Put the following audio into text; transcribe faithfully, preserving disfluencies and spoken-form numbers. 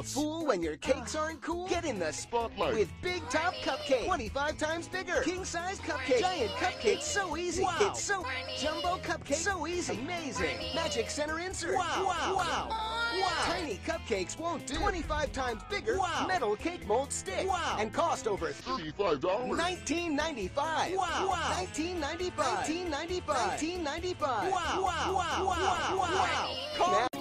Fool when your cakes aren't cool? Get in the Spotlight. with Big Top Cupcake. twenty-five times bigger. King size cupcake. Giant cupcake. So easy. Wow. It's so jumbo cupcake. So easy. Amazing. Magic center insert. Wow. Wow. Wow. Wow. Tiny cupcakes won't do. twenty-five times bigger. Wow. Metal cake mold stick. Wow. And cost over thirty-five dollars. nineteen ninety-five. Wow. Wow. nineteen ninety-five. nineteen ninety-five. nineteen ninety-five. Wow. Wow. Wow. Wow. Call